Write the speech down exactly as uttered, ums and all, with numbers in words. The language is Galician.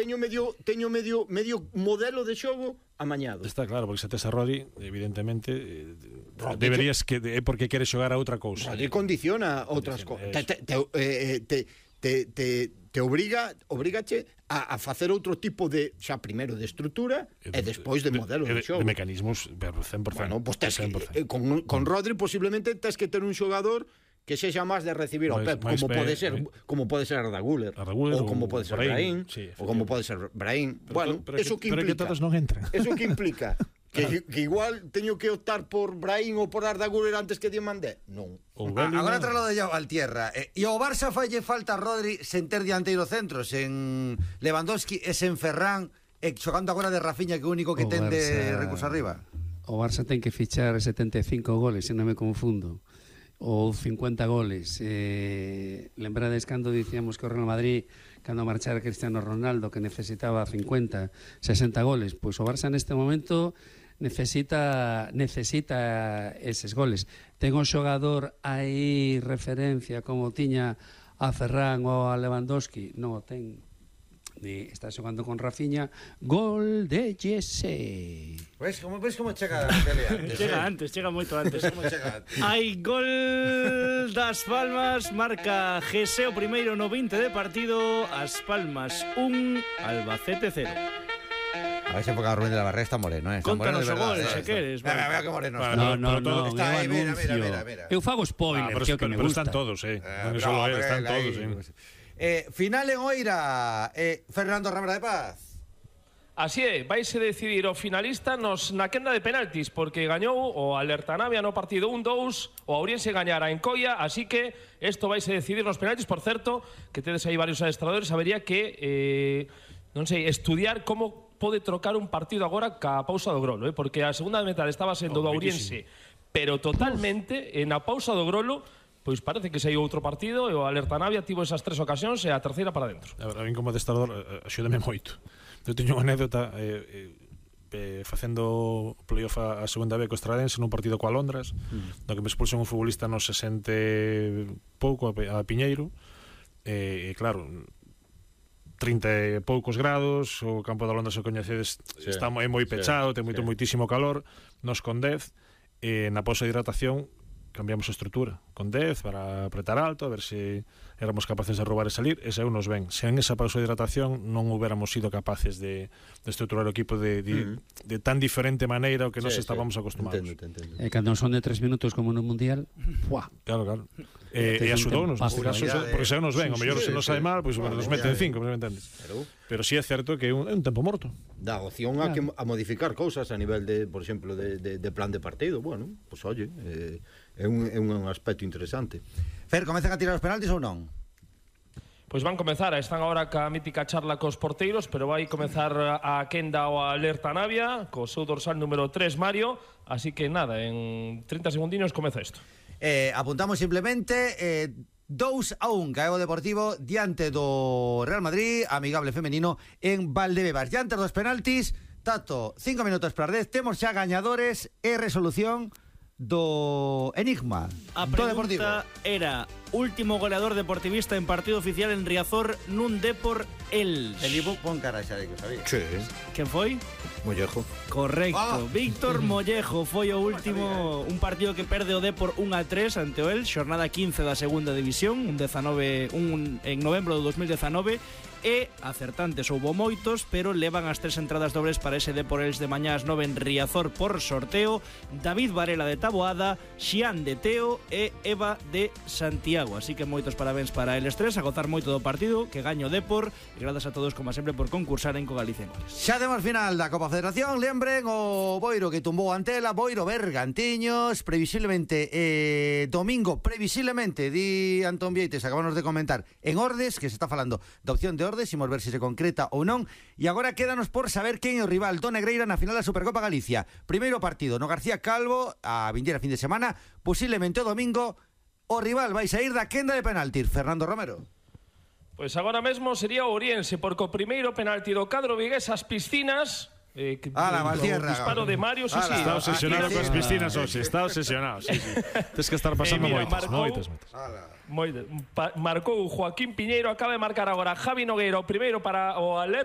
teño medio teño medio medio modelo de xogo amañado. Está claro, porque se tes a Rodri, evidentemente, Rodri, deberías que é porque queres xogar a outra cousa. Rodri condiciona outras cousas. Te, te, te, eh, te, te, te, te obriga, obrigache a, a facer outro tipo de, xa primeiro de estrutura e, de, e despois de modelo de, de, de xogo. De mecanismos, pero cen por cento. Bueno, pues tes que, eh, con, con Rodri posiblemente tes que ter un xogador que sexa máis de recibir ao Pep, como pode ser, como pode ser Arda Güler, ou como pode ser Brahim, ou como pode ser Brahim. Bueno, eso que implica. Pero que todos non entran. Eso que implica que, que igual teño que optar por Brahim ou por Arda Güler antes que Diamandé. Non. Ah, agora traslado de Valtierra. Eh, e o Barça falle falta a Rodri sen ter dianteiro centro, sen Lewandowski e sen Ferran, e xogando agora de Rafinha, que é o único que o ten de recurso arriba. O Barça ten que fichar setenta e cinco goles, se non me confundo, ou cincuenta goles. Eh, lembrades cando dicíamos que o Real Madrid, cando marchara Cristiano Ronaldo, que necesitaba cincuenta, sesenta goles, pois o Barça neste momento necesita necesita eses goles. Ten un xogador aí referencia como tiña a Ferran ou a Lewandowski? Non o ten. Ni está xogando con Rafinha. Gol de Jesse. Ves como ves como chega Celia? Chega antes, chega moito antes. Como chega antes? Hai gol das Palmas, marca Jesse o primeiro no vinte de partido. As Palmas un, Albacete cero. A ver se porque a Rubén de la Barrera está moreno, eh? Contanos o gol, se queres. Vea, vea que moreno está. No, no, no, está aí, mira, mira, mira, mira. mira. Eu fago spoiler, ah, pero, que é o que me pero gusta. Están todos, eh. eh non solo no, él, están ahí, todos, pues. eh. Eh, final en Oira, eh, Fernando Ramera de Paz. Así é, vaise decidir o finalista nos na quenda de penaltis, porque gañou o Alerta Navia no partido un dous, o Ourense gañara en Coia, así que isto vaise decidir nos penaltis. Por certo, que tedes aí varios adestradores, habería que, eh, non sei, estudiar como pode trocar un partido agora ca pausa do Grolo, eh? Porque a segunda metade estaba sendo oh, do Ourense, pero totalmente, en a pausa do Grolo, pois parece que saiu outro partido e o Alerta Navia tivo esas tres ocasións e a terceira para dentro. A ver, a min como adestrador axúdame moito. Eu teño unha anécdota eh, eh, facendo playoff a, a segunda vez co Estradense nun partido coa Londras, mm. do que me expulsan un futbolista no sesenta pouco a, a Piñeiro, e eh, claro, trinta e poucos grados, o campo da Londra, se coñecedes, sí, está moi, moi pechado, sí, ten moito, sí. moitísimo calor, nos con dez, e na pausa de hidratación cambiamos a estrutura con dez para apretar alto, a ver se éramos capaces de roubar e salir, e saiu nos ben. Se en esa pausa de hidratación non hubiéramos sido capaces de, de estruturar o equipo de, de, mm. de tan diferente maneira o que sí, nos estábamos sí. acostumados. Entendo, entendo. E cando son de tres minutos como no Mundial, ¡buah! Claro, claro. E, e axudounos, neste caso, porque saiu nos ben, o mellor se nos sai mal, pois bueno, nos meten cinco, me entendes? Pero si sí é certo que é un, é un tempo morto. Dá opción a, que, a modificar cousas a nivel de, por exemplo, de, de, de plan de partido. Bueno, pois pues, oye, eh, é un, é un aspecto interesante. Fer, comezan a tirar os penaltis ou non? Pois van comezar, están agora ca mítica charla cos porteiros, pero vai comezar a quenda o Alerta Navia, co seu dorsal número tres, Mario, así que nada, en trinta segundinos comeza isto. Eh, apuntamos simplemente eh, dous a un cae o Deportivo diante do Real Madrid, amigable femenino, en Valdebebas. E antes dos penaltis, Tato, cinco minutos para dez, temos xa gañadores e resolución do Enigma. A do Deportivo era último goleador deportivista en partido oficial en Riazor nun Depor el. El Ivo pon cara xa de que sabía. Sí. Quen foi? Mollejo. Correcto, ah. Víctor Mollejo foi o último, un partido que perde o Depor un a tres ante o el, xornada quince da segunda división, un dezanove, un en novembro do dos mil dezanove. E acertantes houbo moitos, pero levan as tres entradas dobles para ese Depor Els de mañá ás nove en Riazor por sorteo. David Varela de Taboada, Xián de Teo e Eva de Santiago. Así que moitos parabéns para eles tres, a gozar moito do partido, que gaño Depor, e grazas a todos como sempre por concursar en co Galicia en Goles. Xa temos final da Copa Federación, lembren o Boiro que tumbou Antela, Boiro Bergantiños, previsiblemente eh, domingo, previsiblemente, di Antón Vieites, acabamos de comentar, en Ordes, que se está falando da opción de Ordes, imos ver se se concreta ou non. E agora quédanos por saber quen é o rival do Negreira na final da Supercopa Galicia. Primeiro partido no García Calvo, a vindeira fin de semana, posiblemente o domingo. O rival vai sair da quenda de penaltis, Fernando Romero. Pois agora mesmo sería o Ourense, porque o primeiro penalti do cadro vigués as piscinas. Eh, que, ah, la Valtierra. O disparo de Mario, sí, sí. Está obsesionado con as piscinas, hoxe, está obsesionado, sí, sí. Tens que estar pasando eh, mira, moitas, marcou, moitas, moitas. Moitas. Marcou Joaquín Piñeiro, acaba de marcar agora Javi Nogueira, o primeiro para o Alerta.